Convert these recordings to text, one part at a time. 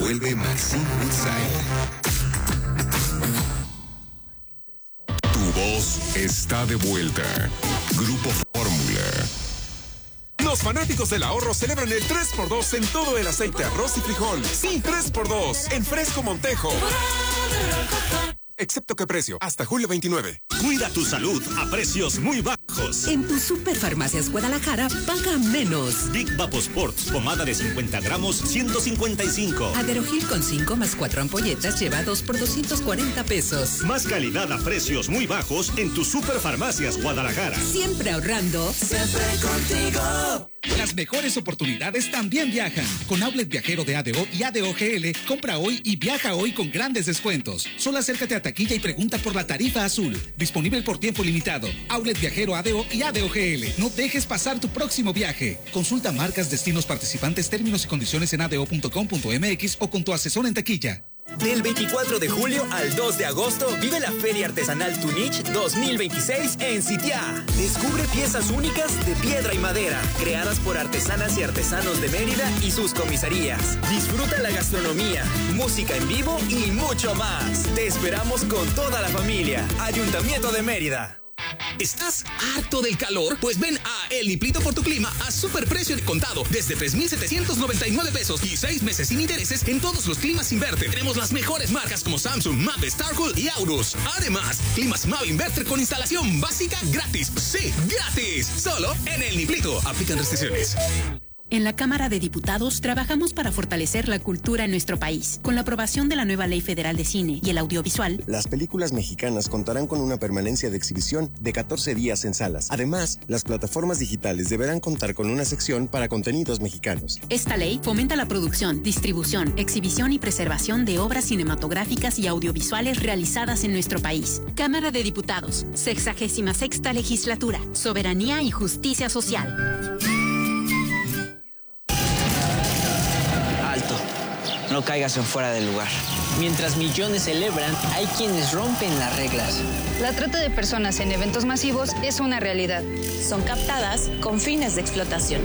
Vuelve Maxine Woodside. Tu voz está de vuelta. Grupo Fórmula. Los fanáticos del ahorro celebran el 3x2 en todo el aceite, arroz y frijol. Sí, 3x2 en Fresco Montejo. Excepto que precio, hasta julio 29. Cuida tu salud a precios muy bajos. En tu Superfarmacias Guadalajara, paga menos. Big Vaposport, pomada de 50 gramos, 155. Aderogil con 5 más 4 ampolletas lleva 2 por 240 pesos. Más calidad a precios muy bajos en tu Superfarmacias Guadalajara. Siempre ahorrando. Siempre contigo. Las mejores oportunidades también viajan. Con Outlet Viajero de ADO y ADO GL, compra hoy y viaja hoy con grandes descuentos. Solo acércate a taquilla y pregunta por la tarifa azul. Disponible por tiempo limitado. Outlet Viajero ADO y ADO GL. No dejes pasar tu próximo viaje. Consulta marcas, destinos participantes, términos y condiciones en ado.com.mx o con tu asesor en taquilla. Del 24 de julio al 2 de agosto vive la Feria Artesanal Tunich 2026 en Sitiá. Descubre piezas únicas de piedra y madera, creadas por artesanas y artesanos de Mérida y sus comisarías. Disfruta la gastronomía, música en vivo y mucho más. Te esperamos con toda la familia. Ayuntamiento de Mérida. ¿Estás harto del calor? Pues ven a El Niplito por tu clima a superprecio de contado desde 3,799 pesos y 6 meses sin intereses en todos los climas Inverter. Tenemos las mejores marcas como Samsung, Mave, Starcool y Aurus. Además, climas Mave Inverter con instalación básica gratis. Sí, gratis. Solo en El Niplito. Aplican restricciones. En la Cámara de Diputados trabajamos para fortalecer la cultura en nuestro país. Con la aprobación de la nueva Ley Federal de Cine y el Audiovisual, las películas mexicanas contarán con una permanencia de exhibición de 14 días en salas. Además, las plataformas digitales deberán contar con una sección para contenidos mexicanos. Esta ley fomenta la producción, distribución, exhibición y preservación de obras cinematográficas y audiovisuales realizadas en nuestro país. Cámara de Diputados, 66ª Legislatura, Soberanía y Justicia Social. No caigas en fuera del lugar. Mientras millones celebran, hay quienes rompen las reglas. La trata de personas en eventos masivos es una realidad. Son captadas con fines de explotación.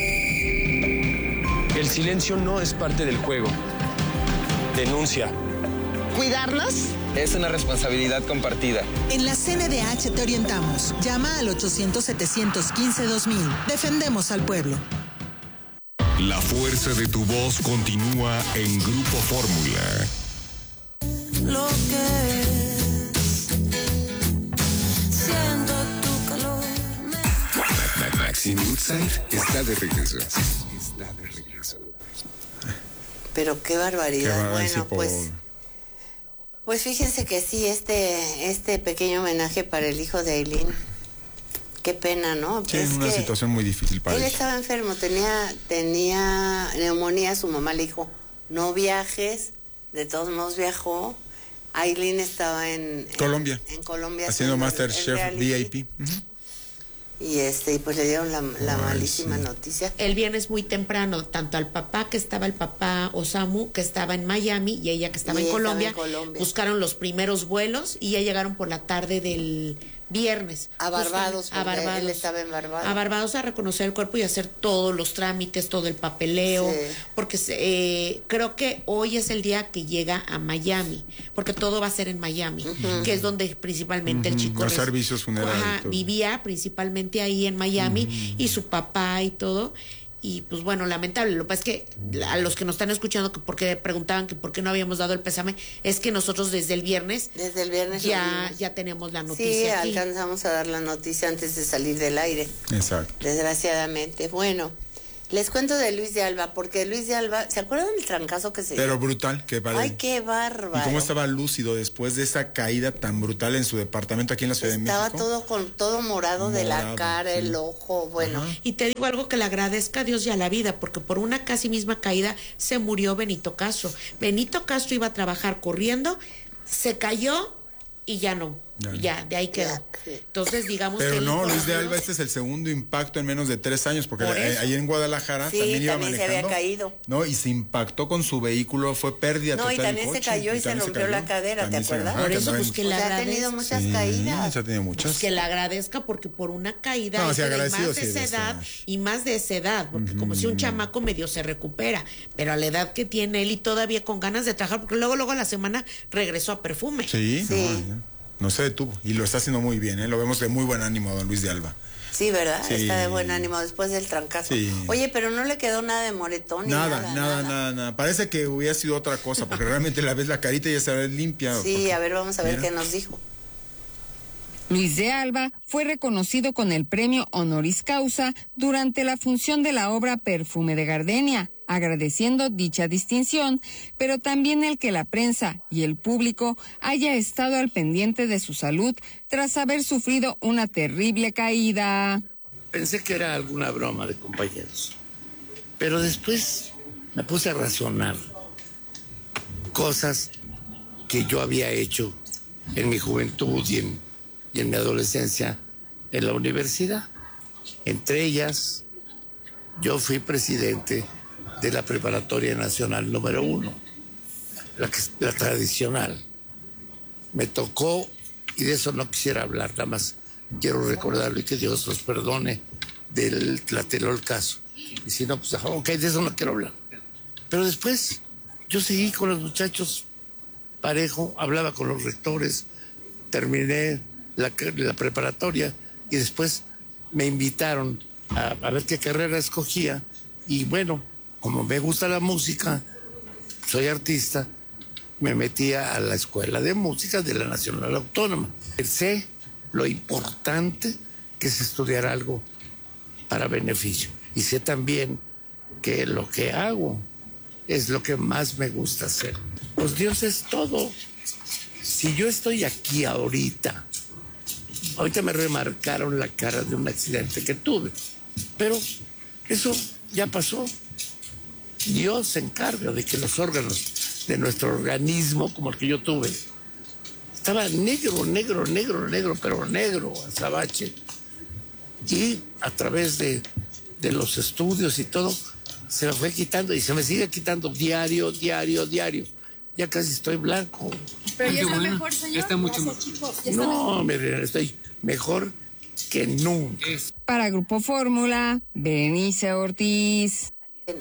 El silencio no es parte del juego. Denuncia. ¿Cuidarnos? Es una responsabilidad compartida. En la CNDH te orientamos. Llama al 800-715-2000. Defendemos al pueblo. La fuerza de tu voz continúa en Grupo Fórmula. Lo que es, siento tu calor. Maxine Woodside está de regreso. Pero qué barbaridad. Bueno, pues fíjense que sí, este pequeño homenaje para el hijo de Aileen. Qué pena, ¿no? Sí, es una situación muy difícil para él. Él estaba enfermo, tenía neumonía, su mamá le dijo, no viajes, de todos modos viajó. Aileen estaba en Colombia haciendo MasterChef VIP. Y pues le dieron la malísima noticia. El viernes muy temprano, tanto al papá, que estaba el papá Osamu, que estaba en Miami, y ella que estaba en Colombia, buscaron los primeros vuelos y ya llegaron por la tarde del viernes. A Barbados, él estaba en Barbados. A Barbados a reconocer el cuerpo y hacer todos los trámites, todo el papeleo, porque creo que hoy es el día que llega a Miami, porque todo va a ser en Miami, que es donde principalmente el chico los servicios funerarios vivía principalmente ahí en Miami, y su papá y todo. Y pues bueno, lamentable. Lo que pasa es que a los que nos están escuchando, que porque preguntaban que por qué no habíamos dado el pésame, es que nosotros desde el viernes ya tenemos la noticia. Sí, alcanzamos a dar la noticia antes de salir del aire. Exacto. Desgraciadamente. Bueno, les cuento de Luis de Alba, porque Luis de Alba, ¿se acuerdan del trancazo que se dio? Pero brutal, que vale. Ay, qué bárbaro. Y cómo estaba lúcido después de esa caída tan brutal en su departamento aquí en la Ciudad de México. Estaba todo morado de la cara, el ojo, bueno. Ajá. Y te digo algo, que le agradezca a Dios y a la vida, porque por una casi misma caída se murió Benito Castro. Benito Castro iba a trabajar corriendo, se cayó y ya no. Ya, de ahí quedó. Entonces, digamos pero que... no, Luis de Alba, este es el segundo impacto en menos de 3 años, porque ahí en Guadalajara también iba manejando. Se había caído. No, y se impactó con su vehículo, fue pérdida total. No, y también se cayó y se rompió la cadera, ¿te acuerdas? Por eso, pues que ha tenido muchas caídas. Ha tenido muchas. Pues que le agradezca, porque por una caída no, sí, y más de esa edad, porque como si un chamaco medio se recupera, pero a la edad que tiene él y todavía con ganas de trabajar, porque luego a la semana regresó a Perfume. Sí. No se detuvo y lo está haciendo muy bien, lo vemos de muy buen ánimo a don Luis de Alba. Sí, ¿verdad? Sí. Está de buen ánimo después del trancazo. Sí. Oye, pero no le quedó nada de moretón ni nada. Parece que hubiera sido otra cosa, porque realmente la ves la carita y ya se ve limpia. Sí, porque, a ver, vamos a ver qué nos dijo. Luis de Alba fue reconocido con el premio Honoris Causa durante la función de la obra Perfume de Gardenia, agradeciendo dicha distinción, pero también el que la prensa y el público haya estado al pendiente de su salud tras haber sufrido una terrible caída. Pensé que era alguna broma de compañeros, pero después me puse a razonar cosas que yo había hecho en mi juventud y en mi adolescencia en la universidad. Entre ellas, yo fui presidente de la Preparatoria Nacional número 1, la tradicional. Me tocó, y de eso no quisiera hablar, nada más quiero recordarlo y que Dios los perdone del Tlatelolcazo. Y si no, pues ok, de eso no quiero hablar. Pero después yo seguí con los muchachos parejo, hablaba con los rectores, terminé la preparatoria y después me invitaron a ver qué carrera escogía y bueno, como me gusta la música, soy artista, me metí a la Escuela de Música de la Nacional Autónoma. Sé lo importante que es estudiar algo para beneficio y sé también que lo que hago es lo que más me gusta hacer. Pues Dios es todo. Si yo estoy aquí ahorita me remarcaron la cara de un accidente que tuve, pero eso ya pasó. Dios se encarga de que los órganos de nuestro organismo, como el que yo tuve, estaba negro, pero negro, azabache. Y a través de los estudios y todo, se me fue quitando y se me sigue quitando diario. Ya casi estoy blanco. Pero ya está mejor, señor. Ya está mucho mejor. No, mire, estoy mejor que nunca. Para Grupo Fórmula, Berenice Ortiz.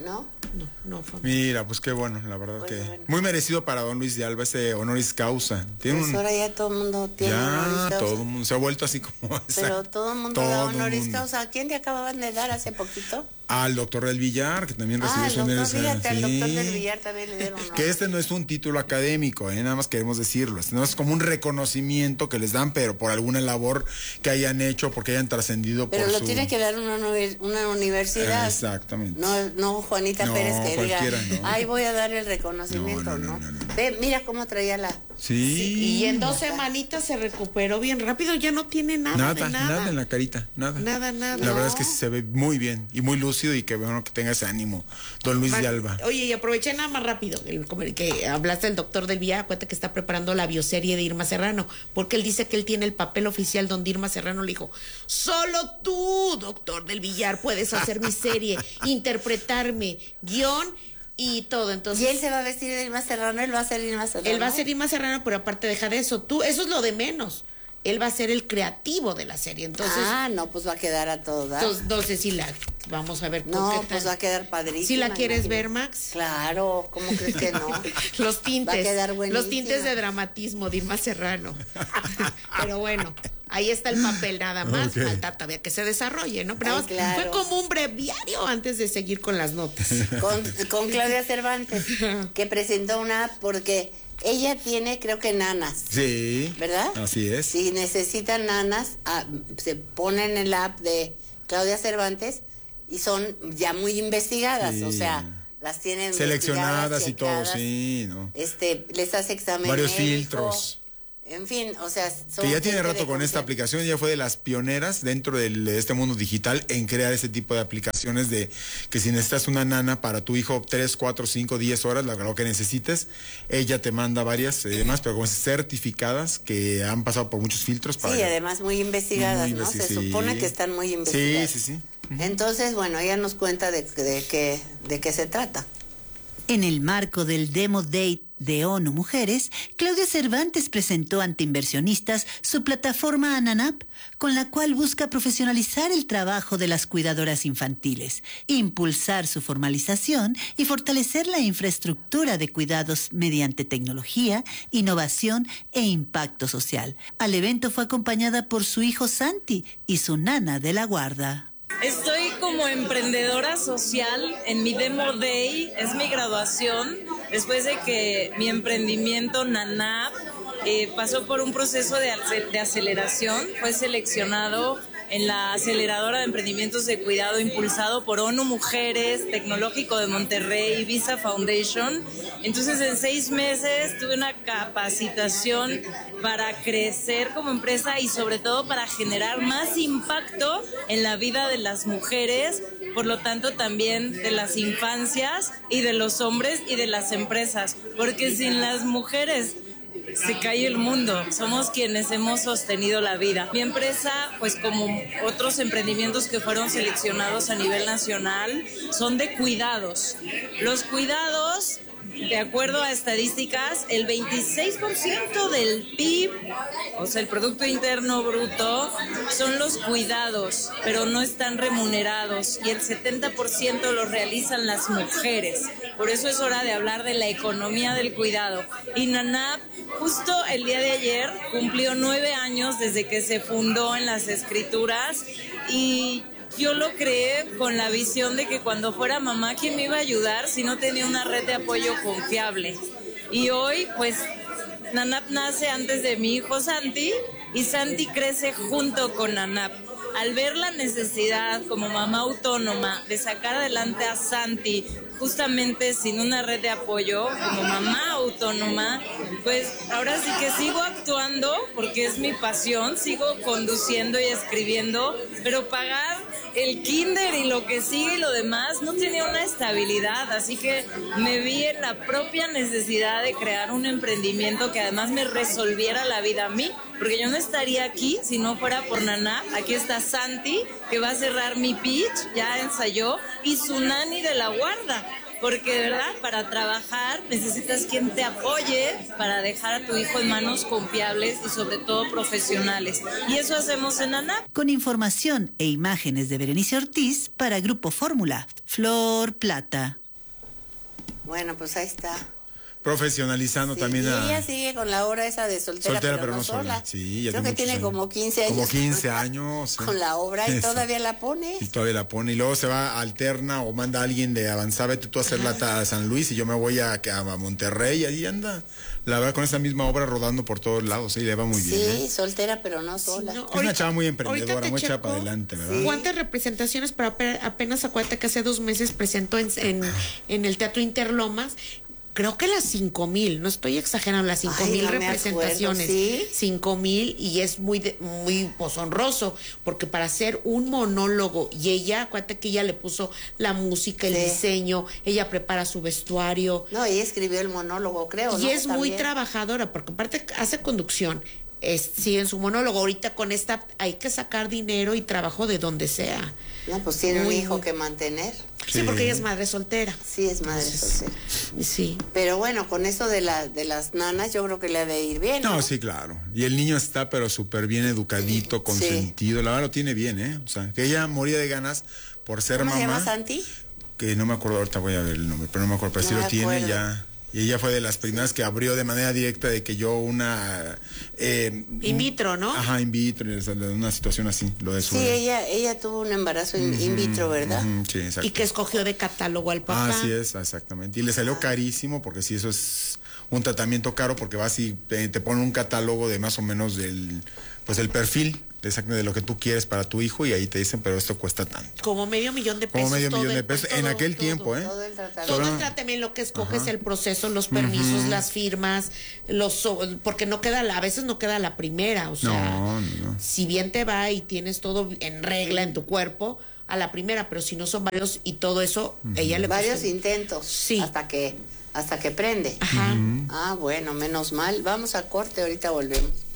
No. Mira, pues qué bueno, la verdad que muy merecido para don Luis de Alba ese honoris causa. Pues ahora ya todo el mundo tiene honoris causa. Todo el mundo se ha vuelto así como... Pero todo el mundo da honoris causa. ¿A quién le acababan de dar hace poquito? Al doctor del Villar, que también recibió su honoris causa. Al doctor del Villar también le dieron honor. Que este no es un título académico, nada más queremos decirlo. No es como un reconocimiento que les dan, pero por alguna labor que hayan hecho, porque hayan trascendido por su... Pero lo tiene que dar una universidad. Exactamente. No Juanita Pérez que diga, ay, voy a dar el reconocimiento, ¿no? Ve, mira cómo traía la... Sí. Y en 2 semanitas se recuperó bien rápido, ya no tiene nada en la carita, nada. Nada. La verdad es que sí se ve muy bien y muy lúcido y que bueno que tenga ese ánimo, don Luis de Alba. Oye, y aproveché nada más rápido, que hablaste del doctor del Villar, cuenta que está preparando la bioserie de Irma Serrano, porque él dice que él tiene el papel oficial donde Irma Serrano le dijo, solo tú, doctor del Villar, puedes hacer mi serie, interpretarme, guión y todo. Entonces, y él se va a vestir de Irma Serrano, él va a ser Irma Serrano. Él va a ser Irma Serrano, pero aparte deja de eso, eso es lo de menos. Él va a ser el creativo de la serie, entonces... no, pues va a quedar a todo dar. Entonces, no sé si vamos a ver... No, pues va a quedar padrísimo. ¿Si la quieres ver, Max? Claro, ¿cómo crees que no? Los tintes. Va a quedar buenísimo. Los tintes de dramatismo de Irma Serrano. Pero bueno, ahí está el papel nada más, falta todavía que se desarrolle, ¿no? Pero fue como un breviario antes de seguir con las notas. Con Claudia Cervantes, que presentó una app porque... Ella tiene, creo que nanas. Sí. ¿Verdad? Así es. Si necesitan nanas, se ponen en la app de Claudia Cervantes y son ya muy investigadas. Sí. O sea, las tienen seleccionadas y todo, sí, ¿no? Les hace examen varios médico, filtros. En fin, o sea... Que ya tiene rato con esta aplicación, ya fue de las pioneras dentro de este mundo digital en crear este tipo de aplicaciones de que si necesitas una nana para tu hijo 3, 4, 5, 10 horas, lo que necesites, ella te manda varias demás, pero como certificadas que han pasado por muchos filtros. Sí, además muy investigadas, ¿no? Se supone que están muy investigadas. Sí. Entonces, bueno, ella nos cuenta de qué se trata. En el marco del Demo Day de ONU Mujeres, Claudia Cervantes presentó ante inversionistas su plataforma ANANAP, con la cual busca profesionalizar el trabajo de las cuidadoras infantiles, impulsar su formalización y fortalecer la infraestructura de cuidados mediante tecnología, innovación e impacto social. Al evento fue acompañada por su hijo Santi y su nana de la guarda. Estoy como emprendedora social en mi Demo Day, es mi graduación, después de que mi emprendimiento NANAP pasó por un proceso de aceleración, fue seleccionado en la aceleradora de emprendimientos de cuidado impulsado por ONU Mujeres, Tecnológico de Monterrey, Visa Foundation. Entonces en 6 meses tuve una capacitación para crecer como empresa y sobre todo para generar más impacto en la vida de las mujeres, por lo tanto también de las infancias y de los hombres y de las empresas, porque sin las mujeres se cae el mundo, somos quienes hemos sostenido la vida. Mi empresa, pues como otros emprendimientos que fueron seleccionados a nivel nacional, son de cuidados. Los cuidados, de acuerdo a estadísticas, el 26% del PIB, o sea, el Producto Interno Bruto, son los cuidados, pero no están remunerados, y el 70% los realizan las mujeres. Por eso es hora de hablar de la economía del cuidado. Y NANAP, justo el día de ayer, cumplió 9 años desde que se fundó en las escrituras, y yo lo creé con la visión de que cuando fuera mamá, ¿quién me iba a ayudar si no tenía una red de apoyo confiable? Y hoy, pues, NANAP nace antes de mi hijo Santi, y Santi crece junto con NANAP. Al ver la necesidad como mamá autónoma de sacar adelante a Santi, justamente sin una red de apoyo, como mamá autónoma, pues ahora sí que sigo actuando porque es mi pasión, sigo conduciendo y escribiendo, pero pagar el kinder y lo que sigue y lo demás no tenía una estabilidad, así que me vi en la propia necesidad de crear un emprendimiento que además me resolviera la vida a mí, porque yo no estaría aquí si no fuera por NANAP. Aquí está Santi, que va a cerrar mi pitch, ya ensayó, y su nani de la guarda. Porque de verdad, para trabajar necesitas quien te apoye para dejar a tu hijo en manos confiables y sobre todo profesionales. Y eso hacemos en ANAP. Con información e imágenes de Berenice Ortiz para Grupo Fórmula, Flor Plata. Bueno, pues ahí está. Profesionalizando también a... ella sigue con la obra esa de soltera pero no sola. Sí, ya creo que tiene como 15 años. Como 15 años. Con la obra y todavía la pone. Y todavía la pone. Y luego se va, alterna o manda a alguien de avanzar, vete tú a hacerla a San Luis y yo me voy a Monterrey y ahí anda. La verdad, con esa misma obra rodando por todos lados, y le va muy bien. Sí, soltera pero no sola. Sí, no, es una chava muy emprendedora, muy echada para adelante, ¿verdad? ¿Cuántas representaciones? Pero apenas acuérdate que hace 2 meses presentó en el Teatro Interlomas. Creo que las 5,000, no estoy exagerando, las 5,000 representaciones. ¿Sí? 5,000, y es muy pues, honroso, porque para hacer un monólogo, y ella, acuérdate que ella le puso la música, el diseño, ella prepara su vestuario. No, ella escribió el monólogo, creo. Y es muy trabajadora, porque aparte hace conducción. Sí, en su monólogo, ahorita con esta hay que sacar dinero y trabajo de donde sea. No, pues tiene un hijo que mantener. Sí, porque ella es madre soltera. Sí, es madre soltera. Sí. Pero bueno, con eso de las nanas, yo creo que le ha de ir bien, ¿no? No, sí, claro. Y el niño está, pero súper bien educadito, consentido. La verdad lo tiene bien, ¿eh? O sea, que ella moría de ganas por ser mamá. ¿Cómo se llama Santi? Que no me acuerdo, ahorita voy a ver el nombre, pero no me acuerdo, pero sí lo tiene ya. Y ella fue de las primeras que abrió de manera directa de que yo una... in vitro, ¿no? Ajá, in vitro, una situación así, lo de su... Sí, ella tuvo un embarazo in vitro, ¿verdad? Sí, exacto. Y que escogió de catálogo al papá. Así es, exactamente. Y le salió carísimo, porque sí, eso es un tratamiento caro porque vas y te ponen un catálogo de más o menos del perfil de lo que tú quieres para tu hijo y ahí te dicen, pero esto cuesta tanto. Como $500,000 de pesos. Como $500,000 de pesos en aquel tiempo, ¿eh? Todo el tratamiento, lo que escoges, el proceso, los permisos, las firmas, porque a veces no queda la primera, o sea, si bien te va y tienes todo en regla en tu cuerpo, a la primera, pero si no son varios y todo eso, ella le varios intentos, sí, hasta que prende. Ajá. Ah, bueno, menos mal. Vamos a corte, ahorita volvemos.